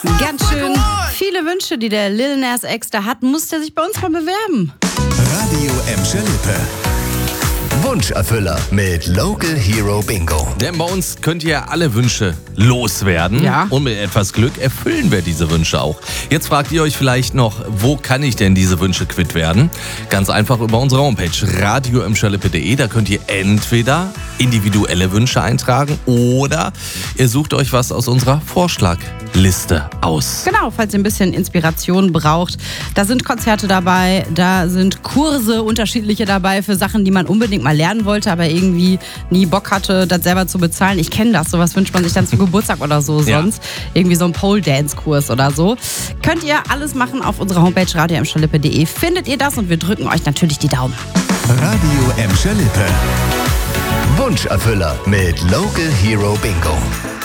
Ganz schön viele Wünsche, die der Lil Nas X da hat, muss der sich bei uns mal bewerben. Radio Emscher Lippe. Wunscherfüller mit Local Hero Bingo. Denn bei uns könnt ihr alle Wünsche loswerden. Ja. Und mit etwas Glück erfüllen wir diese Wünsche auch. Jetzt fragt ihr euch vielleicht noch, wo kann ich denn diese Wünsche quitt werden? Ganz einfach über unsere Homepage radioemscherlippe.de. Da könnt ihr entweder individuelle Wünsche eintragen oder ihr sucht euch was aus unserer Vorschlagliste aus. Genau, falls ihr ein bisschen Inspiration braucht. Da sind Konzerte dabei, da sind Kurse unterschiedliche dabei für Sachen, die man unbedingt mal lernen wollte, aber irgendwie nie Bock hatte, das selber zu bezahlen. Ich kenne das, sowas wünscht man sich dann zum Geburtstag oder so sonst. Irgendwie so ein Pole-Dance-Kurs oder so. Könnt ihr alles machen auf unserer Homepage radioemscherlippe.de. Findet ihr das und wir drücken euch natürlich die Daumen. Radio Emscher Lippe. Wunscherfüller mit Local Hero Bingo.